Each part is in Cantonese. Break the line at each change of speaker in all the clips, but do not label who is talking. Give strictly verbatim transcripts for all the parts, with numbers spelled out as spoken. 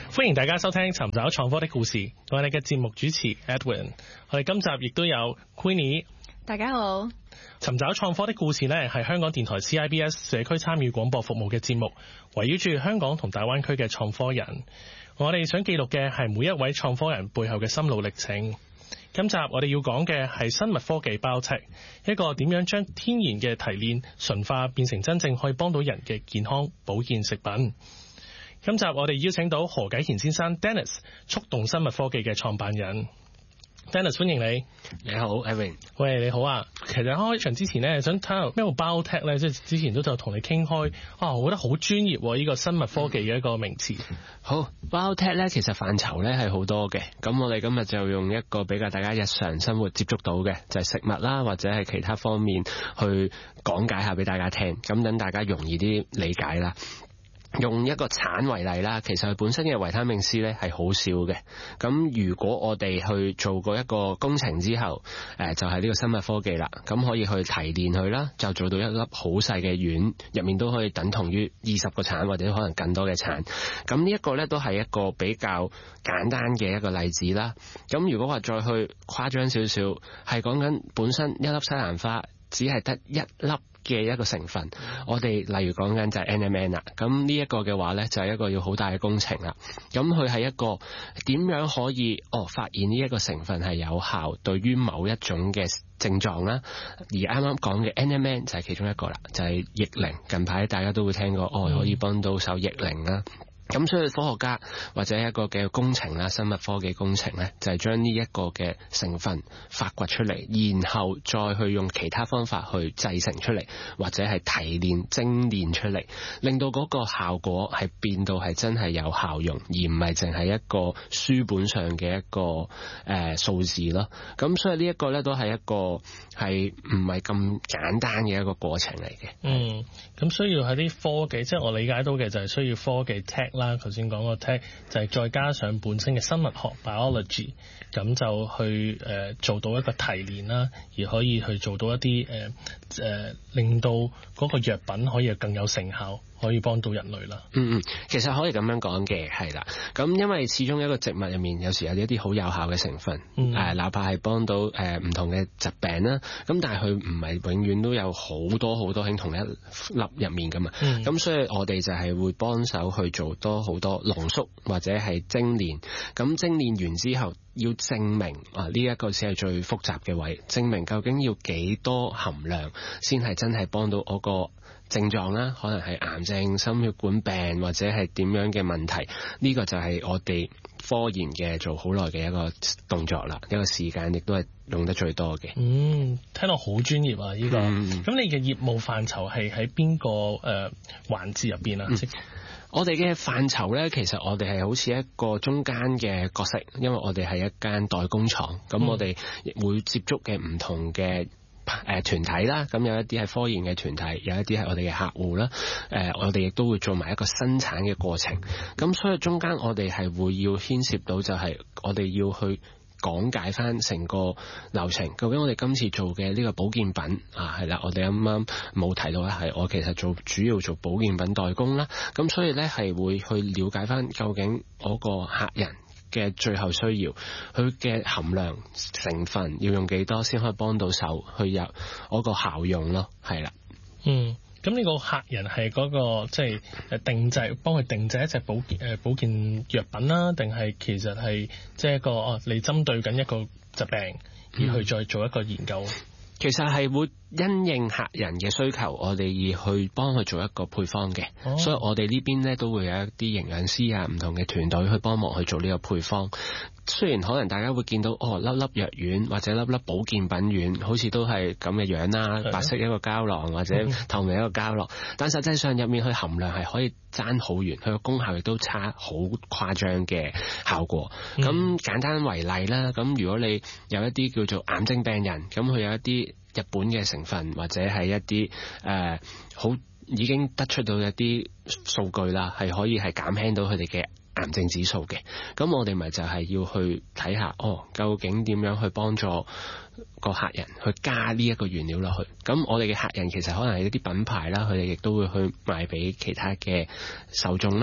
歡迎大家收聽尋找創科的故事，我係你嘅節目主持 Edwin。我哋今集亦都有 Queenie。
大家好。
尋找創科的故事呢，係香港電台 C I B S 社區參與廣播服務嘅節目，圍繞住香港同大灣區嘅創科人。我哋想記錄嘅係每一位創科人背後嘅心路歷程。今集我哋要講嘅係生物科技 Biotech， 一個點樣將天然嘅提煉純化變成真正可以幫到人嘅健康保健食品。今集我哋邀請到何啟賢先生 Dennis， 觸動生物科技嘅創辦人。Dennis， 歡迎你。
你好 Evan。
喂，你好啊。其實開場之前呢，想睇下咩叫 Biotech 咧，即係之前都就同你傾開啊，我覺得好專業呢個生物科技嘅一個名詞。
好 Biotech 咧，其實範疇咧係好多嘅。咁我哋今日就用一個比較大家日常生活接觸到嘅，就係食物啦，或者係其他方面去講解下俾大家聽，咁等大家容易啲理解啦。用一個橙為例啦，其實佢本身嘅維他命 C 咧係好少嘅。咁如果我哋去做過一個工程之後，誒就係、是、呢個生物科技啦。咁可以去提煉佢啦，就做到一粒好細嘅丸，入面都可以等同於二十個橙或者可能更多嘅橙。咁呢一個咧都係一個比較簡單嘅一個例子啦。咁如果話再去誇張少少，係講緊本身一粒西蘭花只係得一粒嘅一個成分，我哋例如講緊就係 N M N 啦，咁呢一個嘅話呢，就係一個要好大嘅工程啦。咁佢係一個點樣可以哦發現呢一個成分係有效對於某一種嘅症狀啦，而啱啱講嘅 N M N 就係其中一個啦，就係逆齡。近排大家都會聽過哦，可以幫到手逆齡啦。咁所以科學家或者一個嘅工程啦，生物科技工程咧，就係將呢一個嘅成分發掘出嚟，然後再去用其他方法去製成出嚟，或者係提煉精煉出嚟，令到嗰個效果係變到係真係有效用，而唔係淨係一個書本上嘅一個誒數字咯。咁所以呢一個咧都係一個係唔係咁簡單嘅一個過程嚟嘅。
嗯，咁需要喺啲科技，即係我理解到嘅就係需要科技 tech。啦，頭先講個 tech 就係再加上本身嘅生物學 biology， 咁就去誒、呃、做到一個提煉啦，而可以去做到一啲誒誒令到嗰個藥品可以更有成效，可以幫到人類啦。
嗯嗯，其實可以咁樣講嘅，係啦。咁因為始終一個植物入面有時有一啲好有效嘅成分，誒、嗯呃，哪怕係幫到誒唔、呃、同嘅疾病啦，咁但係佢唔係永遠都有好多好多喺同一粒入面噶嘛。咁、嗯、所以我哋就係會幫手去做多好多濃縮或者係精煉。咁精煉完之後，要證明啊呢一個先係最複雜嘅位，證明究竟要幾多含量先係真係幫到我個症狀啦，可能係癌症、心血管病或者係點樣嘅問題，呢、這個就係我哋科研嘅做好耐嘅一個動作啦，一個時間亦都係用得最多嘅。
嗯，聽到好專業啊！呢、這個，咁、嗯、你嘅業務範疇係喺邊個誒環節入邊啊？嗯
我哋嘅範疇呢，其實我哋係好似一個中間嘅角色，因為我哋係一間代工廠，咁、嗯、我哋會接觸嘅唔同嘅誒團體啦，咁有一啲係科研嘅團體，有一啲係我哋嘅客戶啦，誒我哋亦都會做埋一個生產嘅過程，咁所以中間我哋係會要牽涉到就係我哋要去講解翻成個流程，究竟我哋今次做嘅呢個保健品啊，係啦，我哋啱啱冇提到咧，係我其實做主要做保健品代工啦，咁所以咧係會去了解翻究竟我個客人嘅最後需要，佢嘅含量成分要用幾多先可以幫到手去入我個效用咯，係啦。
嗯。咁呢個客人係嗰、那個即係誒定製，幫佢定製一隻保健誒保健藥品啦，定係其實係即係一個哦，你針對緊一個疾病而去再做一個研究。嗯、
其實係會因應客人嘅需求，我哋而去幫佢做一個配方嘅、哦，所以我哋呢邊咧都會有一啲營養師啊，唔同嘅團隊去幫忙去做呢個配方。雖然可能大家會見到哦，粒粒藥丸或者粒粒保健品丸好似都係咁嘅樣啦，白色一個膠囊或者透明一個膠囊、嗯，但實際上入面佢含量係可以爭好遠，佢個功效亦都差好誇張嘅效果。咁、嗯、簡單為例啦，咁如果你有一啲叫做癌症病人，咁佢有一啲日本嘅成分或者係一啲誒好已經得出到一啲數據啦，係可以係減輕到佢哋嘅癌症指數嘅，咁我哋咪就係要去睇下，哦，究竟點樣去幫助個客人去加呢一個原料落去？咁我哋嘅客人其實可能係一啲品牌啦，佢哋亦都會去賣俾其他嘅受眾啦，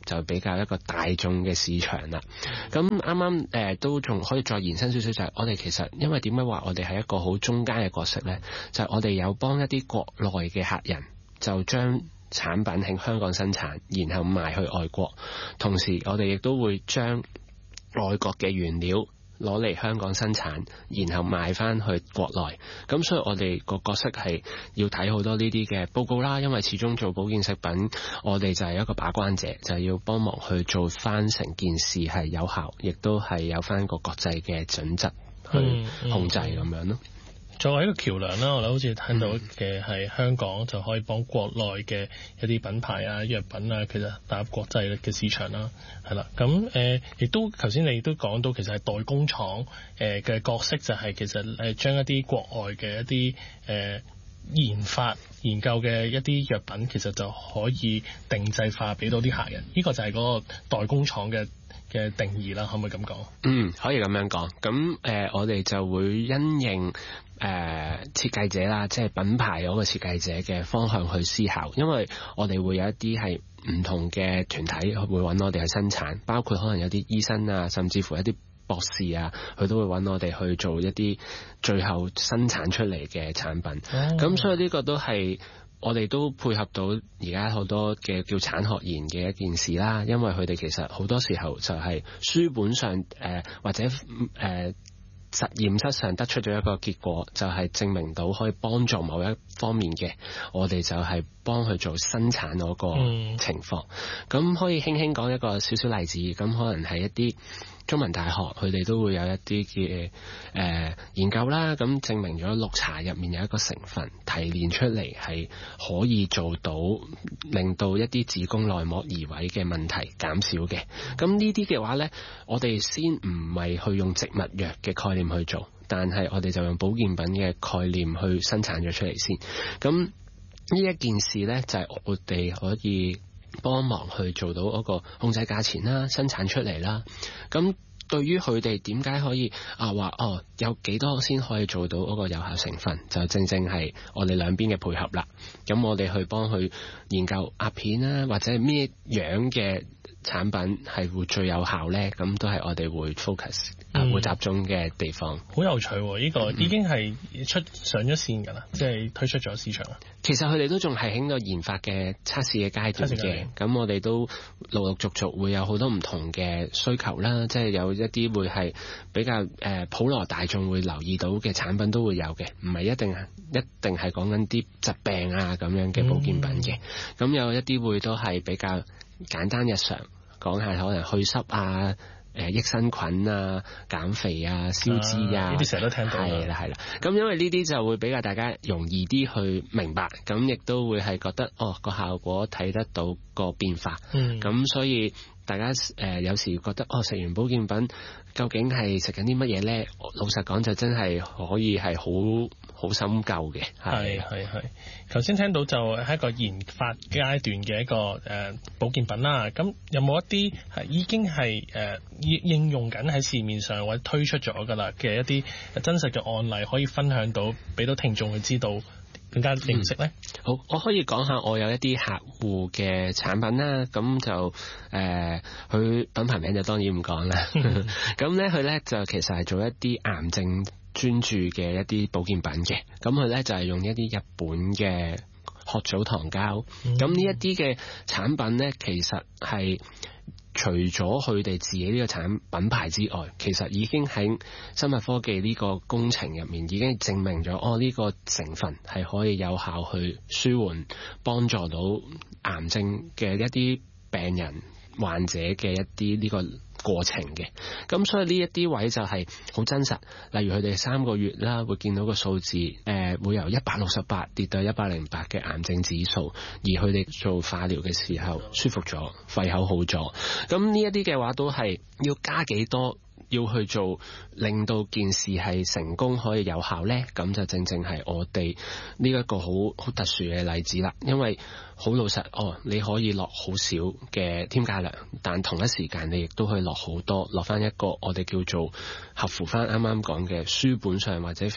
就比較一個大眾嘅市場啦。咁啱啱誒都仲可以再延伸少少，就係、是、我哋其實因為點解話我哋係一個好中間嘅角色呢？就係、是、我哋有幫一啲國內嘅客人就將產品喺香港生產，然後賣去外國，同時我哋亦都會將外國嘅原料攞嚟香港生產，然後賣翻去國內。咁所以我哋個角色係要睇好多呢啲嘅報告啦，因為始終做保健食品，我哋就係一個把關者，就係要幫忙去做翻成件事係有效，亦都係有翻個國際嘅準則去控制咁樣咯。
作為一個橋梁啦，我哋好似聽到嘅係香港就可以幫國內嘅一啲品牌啊、藥品啊，其實打入國際嘅市場啦，係啦。咁誒，亦都頭先你都講到，其實係代工廠誒嘅角色就係其實誒將一啲國外嘅一啲誒研發研究嘅一啲藥品，其實就可以定製化俾到啲客人。呢個就係嗰個代工廠嘅嘅定義啦，可唔可以咁講？嗯，
可以咁樣講。咁誒、呃，我哋就會因應誒、呃、設計者啦，即係品牌嗰個設計者嘅方向去思考，因為我哋會有一啲係唔同嘅團體會揾我哋去生產，包括可能有啲醫生啊，甚至乎一啲博士啊，佢都會揾我哋去做一啲最後生產出嚟嘅產品。咁、哦、所以呢個都係我哋都配合到而家好多嘅叫產學研嘅一件事啦，因為佢哋其實好多時候就係書本上誒、呃、或者誒、呃、實驗室上得出咗一個結果，就係、是、證明到可以幫助某一方面嘅，我哋就係幫佢做生產嗰個情況。咁、嗯、可以輕輕講一個少少例子，咁可能係一啲中文大學佢哋都會有一啲嘅誒研究啦，咁證明咗綠茶入面有一個成分提煉出嚟係可以做到令到一啲子宮內膜移位嘅問題減少嘅。咁呢啲嘅話呢，我哋先唔係去用植物藥嘅概念去做，但係我哋就用保健品嘅概念去生產咗出嚟先。咁呢一件事呢，就係我哋可以幫忙去做到嗰個控制價錢啦，生產出嚟啦。咁對於佢哋點解可以啊話哦有幾多先可以做到嗰個有效成分，就正正係我哋兩邊嘅配合啦。咁我哋去幫佢研究壓片啦，或者咩樣嘅產品係會最有效呢？咁都係我哋會 focus、嗯、會集中嘅地方。好有趣喎！呢、這個已經係出上咗線㗎啦，即、嗯、係推出咗市場啦。其實佢哋都仲係喺個研發嘅測試嘅階段嘅。咁我哋都陸陸續續會有好多唔同嘅需求啦，即係有一啲會係比較誒普羅大眾會留意到嘅產品都會有嘅，唔係一定一定係講緊啲疾病啊咁樣嘅保健品嘅。咁、嗯、有一啲會都係比較簡單日常，講下可能去濕啊、誒益生菌啊、減肥啊、消脂啊，呢啲成日都聽到。係啦係啦，咁因為呢啲就會比較大家容易啲去明白，咁亦都會係覺得哦個效果睇得到個變化。嗯，咁所以大家誒、呃、有時覺得哦食完保健品究竟係食緊啲乜嘢咧？老實講就真係可以係好好深究嘅。係係係。頭先聽到就係一個研發階段嘅一個誒、呃、保健品啦。咁有冇一啲係已經係誒應應用緊喺市面上或者推出咗噶啦嘅一啲真實嘅案例，可以分享到俾到聽眾去知道更加認識咧、嗯？好，我可以講下我有一啲客戶嘅產品啦。咁就誒，佢、呃、品牌名就當然唔講啦。咁咧，佢咧就其實係做一啲癌症專注嘅一啲保健品嘅。咁佢咧就係用一啲日本嘅褐藻糖膠。咁呢一啲嘅產品咧，其實係除咗佢哋自己呢個產品牌之外，其實已經喺生物科技呢個工程入面已經證明咗，哦呢個成分係可以有效去舒緩幫助到癌症嘅一啲病人患者嘅一啲呢個過程嘅。咁所以呢一啲位就係好真實，例如佢哋三個月啦會見到個數字，誒、呃、會由一百六十八跌到一百零八嘅癌症指數，而佢哋做化療嘅時候舒服咗，肺口好咗。咁呢一啲嘅話都係要加幾多要去做，令到件事係成功可以有效呢？咁就正正係我哋呢一個好好特殊嘅例子啦。因為好老實，哦，你可以落好少嘅添加量，但同一時間你亦都可以落好多，落翻一個我哋叫做合乎翻啱啱講嘅書本上或者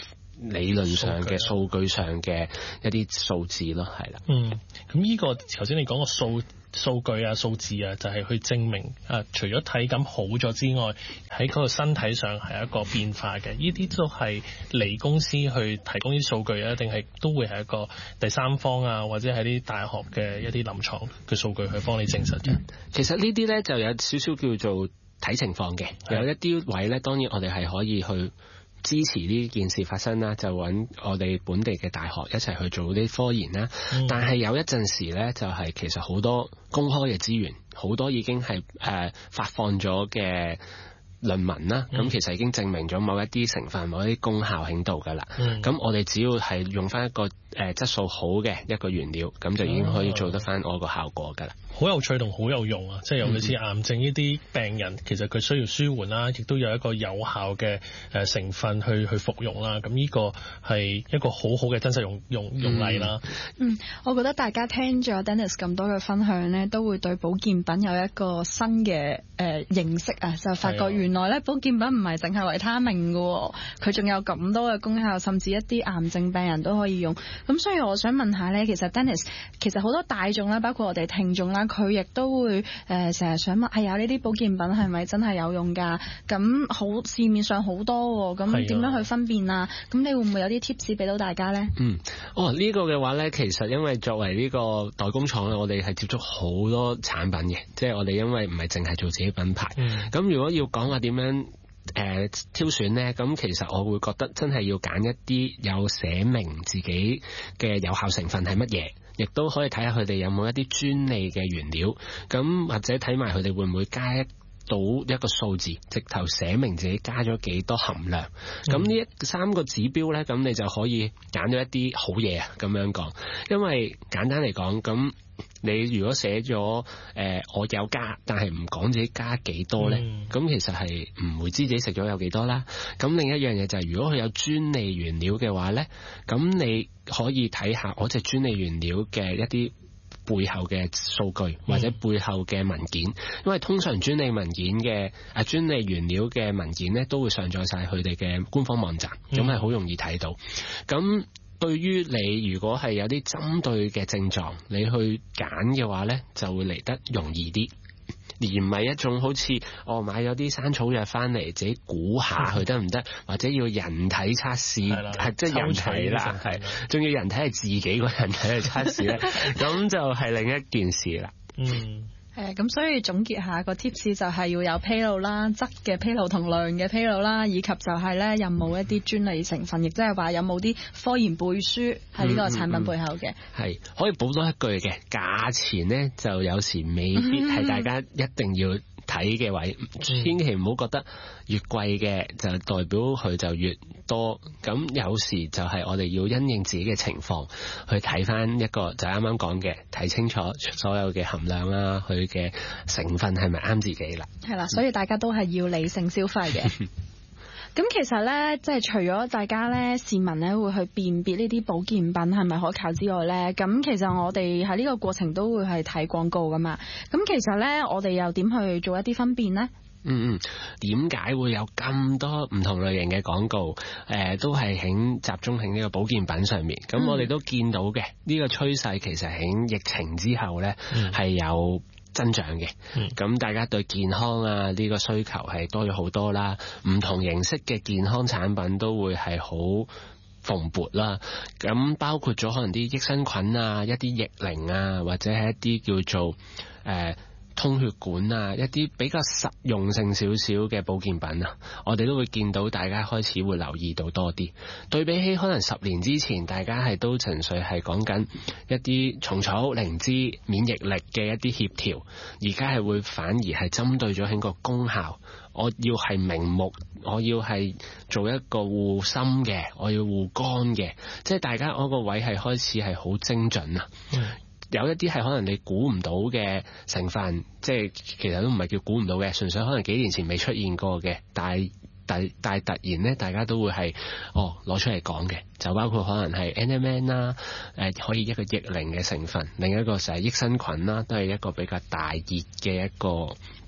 理論上嘅數據上嘅一啲數字咯，係啦。
嗯，咁呢個頭先你講個數數據啊、數字啊，就係去證明啊，除咗體感好咗之外，喺嗰個身體上係一個變化嘅。呢啲都係你公司去提供啲數據啊，定係都會係一個第三方啊，或者係啲大學嘅一啲臨床嘅數據去幫你證實嘅。
其實呢啲咧就有少少叫做睇情況嘅，有一啲位咧，當然我哋係可以去支持呢件事發生啦，就揾我哋本地嘅大學一齊去做啲科研啦。嗯、但係有一陣時咧，就係、是、其實好多公開嘅資源，好多已經係誒、呃、發放咗嘅論文啦，咁、嗯、其實已經證明咗某一啲成分、某一啲功效喺度㗎啦。咁、嗯、我哋只要係用翻一個誒、呃、質素好嘅一個原料，咁就已經可以做得翻我個效果㗎啦。好
有趣同好有用啊！即係尤其是癌症呢啲病人，其實佢需要舒緩啦，亦都有一個有效嘅誒成分去去服用啦。咁呢個係一個好好嘅真實用用用例啦。
嗯，我覺得大家聽咗 Dennis 咁多嘅分享咧，都會對保健品有一個新嘅誒、呃、認識啊！就發覺原來咧保健品唔係淨係維他命嘅，佢仲有咁多嘅功效，甚至一啲癌症病人都可以用。咁所以我想問下咧，其實 Dennis 其實好多大眾啦，包括我哋聽眾啦。佢亦都會誒成日想問，係啊，呢啲保健品係咪真係有用㗎？咁好市面上好多喎，咁點樣去分辨啊？咁你會唔會有啲 tips 俾到大家咧？
嗯，哦呢、呢個嘅話咧，其實因為作為呢個代工廠咧，我哋係接觸好多產品嘅，即係我哋因為唔係淨係做自己品牌。咁、嗯、如果要講話點樣誒、呃、挑選咧，咁其實我會覺得真係要揀一啲有寫明自己嘅有效成分係乜嘢。亦都可以睇下佢哋有冇一啲專利嘅原料，咁或者睇埋佢哋會唔會加一到一個數字，直頭寫明自己加咗幾多含量。咁呢、嗯、三個指標呢，咁你就可以揀咗一啲好嘢啊，咁樣講。因為簡單嚟講，咁你如果寫咗誒我有加，但係唔講自己加幾多呢，咁、嗯、其實係唔會知自己食咗有幾多啦。咁另一樣嘢就係、是，如果佢有專利原料嘅話呢，咁你可以睇下我隻專利原料嘅一啲背後嘅數據或者背後嘅文件，嗯、因為通常專利文件嘅啊專利原料嘅文件呢，都會上載晒佢哋嘅官方網站，咁係好容易睇到。咁對於你如果係有啲針對嘅症狀，你去揀嘅話呢，就會嚟得容易啲，而唔係一種好似我、哦、買咗啲山草藥翻嚟自己估下佢得唔得，或者要人體測試，係即係人體啦，係仲要人體係自己個人體去測試咧，咁就係另一件事啦。嗯。
誒咁，所以總結下個 tips 就係要有披露啦，質嘅披露同量嘅披露啦，以及就係咧有冇一啲專利成分，亦即係話有冇啲科研背書喺呢個產品背後嘅。係、嗯嗯嗯、可以補多一句嘅，價錢咧就有時未必係大家一定要睇嘅位，嗯、千祈唔好覺得越貴嘅就代表佢就越多。咁有時就係我哋要因應自己嘅情況去睇翻一個，就啱啱講嘅，睇清楚所有嘅含量啦，佢嘅成分係咪啱自己啦。係啦，所以大家都係要理性消費嘅。咁其實咧，即係除咗大家咧市民咧會去辨別呢啲保健品係咪可靠之外咧，咁其實我哋喺呢個過程都會係睇廣告噶嘛。咁其實咧，我哋又點去做一啲分辨呢？嗯嗯，點解會有咁多唔同類型嘅廣告？誒、呃，都係喺集中喺呢個保健品上面。咁、嗯、我哋都見到嘅呢、這個趨勢，其實喺疫情之後咧係、嗯、有增長嘅。咁、嗯、大家對健康啊呢、這個需求係多咗好多啦，唔同形式嘅健康產品都會係好蓬勃啦。咁包括咗可能啲益生菌啊、一啲逆齡啊，或者係一啲叫做誒。呃通血管啊，一啲比較實用性少少嘅保健品啊，我哋都會見到大家開始會留意到多啲。對比起可能十年之前，大家係都純粹係講緊一啲蟲草、靈芝、免疫力嘅一啲協調，而家係會反而係針對咗喺個功效。我要係明目，我要係做一個護心嘅，我要護肝嘅，即係大家嗰個位係開始係好精準啊。嗯，有一啲係可能你估唔到嘅成分，即係其實都唔係叫估唔到嘅，純粹可能幾年前未出現過嘅，但係但但係突然咧，大家都會係哦攞出嚟講嘅，就包括可能係 N M N 啦，誒可以一個逆齡嘅成分，另一個就係益生菌啦，都係一個比較大熱嘅一個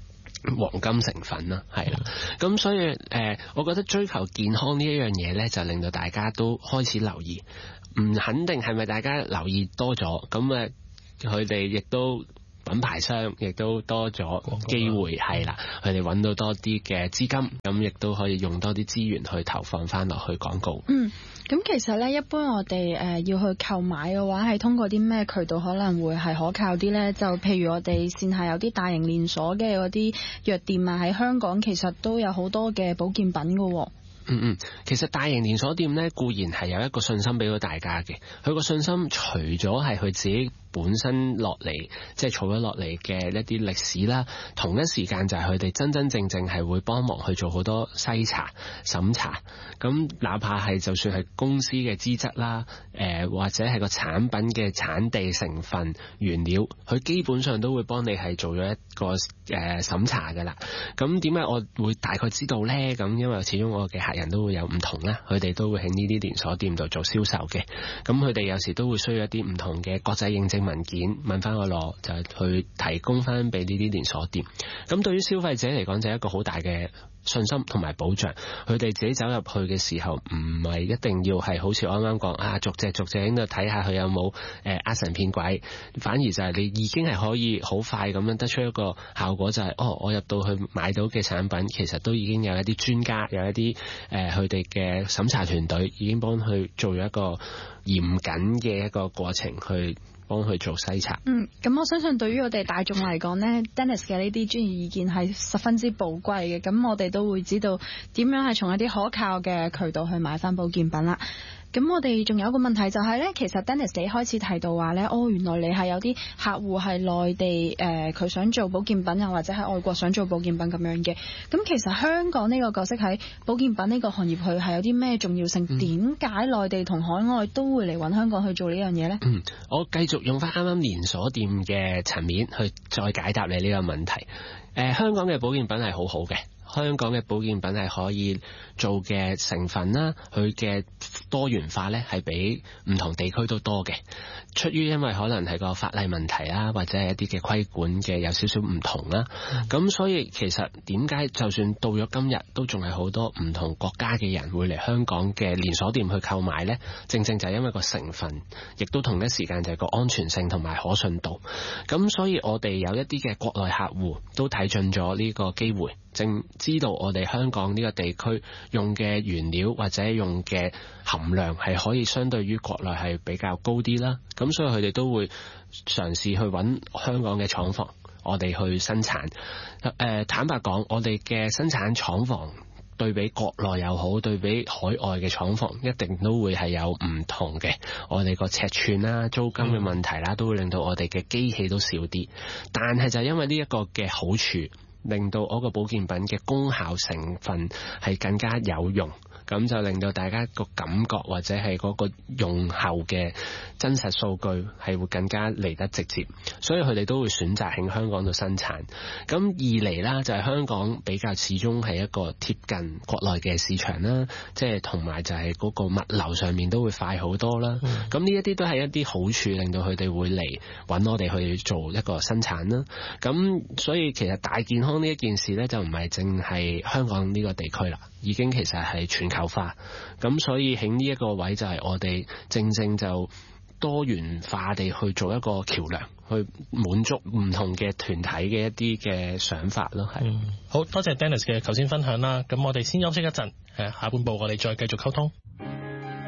黃金成分啦，係啦。咁所以誒、呃，我覺得追求健康呢一樣嘢咧，就令到大家都開始留意。唔肯定係咪大家留意多咗，咁誒佢哋亦都品牌商亦都多咗機會，係啦，佢哋揾到多啲嘅資金，咁亦都可以用多啲資源去投放翻落去廣告。
嗯，咁其實咧，一般我哋誒要去購買嘅話，係通過啲咩渠道可能會係可靠啲咧？就譬如我哋線下有啲大型連鎖嘅嗰啲藥店啊，喺香港其實都有好多嘅保健品㗎。
嗯嗯，其實大型連鎖店咧固然係有一個信心俾到大家嘅，佢個信心除咗係佢自己本身落嚟，即係儲咗落嚟嘅一啲歷史啦，同一時間就係佢哋真真正正係會幫忙去做好多篩查、審查。咁哪怕係就算係公司嘅資質啦，誒、呃、或者係個產品嘅產地、成分、原料，佢基本上都會幫你係做咗一個誒審查㗎啦。咁點解我會大概知道呢？咁因為始終我嘅客人都會有唔同啦，佢哋都會喺呢啲連鎖店度做銷售嘅。咁佢哋有時都會需要一啲唔同嘅國際認證文件，問翻我攞，就係去提供翻俾呢啲連鎖店。咁對於消費者嚟講，就係一個好大嘅信心同埋保障。佢哋自己走入去嘅時候，唔係一定要係好似我啱啱講啊，逐隻逐隻喺度睇下佢有冇誒呃神騙鬼，反而就係你已經係可以好快咁樣得出一個效果，就係、是、哦，我入到去買到嘅產品，其實都已經有一啲專家，有一啲誒佢哋嘅審查團隊已經幫佢做咗一個嚴謹嘅一個過程去幫佢做篩查。
嗯，咁我相信對於我哋大眾嚟講呢 Dennis 嘅呢啲專業意見係十分之寶貴嘅。咁我哋都會知道點樣係從一啲可靠嘅渠道去買翻保健品啦。咁我哋仲有一個問題就係、是、呢，其實 Dennis 你開始提到話呢，哦，原來你係有啲客戶係內地誒，佢、呃、想做保健品，又或者喺外國想做保健品咁樣嘅。咁其實香港呢個角色喺保健品呢個行業，佢係有啲咩重要性？點解內地同海外都會嚟揾香港去做呢樣嘢呢？
嗯，我繼續用翻啱啱連鎖店嘅層面去再解答你呢個問題。誒、呃，香港嘅保健品係好好嘅。香港嘅保健品係可以做嘅成分啦，佢嘅多元化咧係比唔同地區都多嘅。出於因為可能係個法例問題啦，或者係一啲嘅規管嘅有少少唔同啦。咁、嗯、所以其實點解就算到咗今日都仲係好多唔同國家嘅人會嚟香港嘅連鎖店去購買咧？正正就係因為個成分，亦都同一時間就係個安全性同埋可信度。咁所以我哋有一啲嘅國內客戶都睇準咗呢個機會，正知道我哋香港呢個地區用嘅原料或者用嘅含量係可以相對於國內係比較高啲啦。咁所以佢哋都會嘗試去揾香港嘅廠房，我哋去生產。誒、呃，坦白講，我哋嘅生產廠房對比國內又好，對比海外嘅廠房，一定都會係有唔同嘅。我哋個尺寸啦、租金嘅問題啦，都會令到我哋嘅機器都少啲。但係就因為呢一個嘅好處，令到我個保健品嘅功效成分係更加有用，咁就令到大家個感覺或者係嗰個用後嘅真實數據係會更加嚟得直接，所以佢哋都會選擇喺香港度生產。咁二嚟啦，就係香港比較始終係一個貼近國內嘅市場啦，即係同埋就係嗰個物流上面都會快好多啦。咁呢一啲都係一啲好處，令到佢哋會嚟揾我哋去做一個生產啦。咁所以其實大健康呢一件事呢，就唔係淨係香港呢個地區啦，已經其實係全球化。咁所以喺呢一個位就係我哋正正就多元化地去做一個橋樑，去滿足唔同嘅團體嘅一啲嘅想法咯。係、嗯，
好多謝 Dennis 嘅頭先分享啦。咁我哋先休息一陣，誒，下半部我哋再繼續溝通。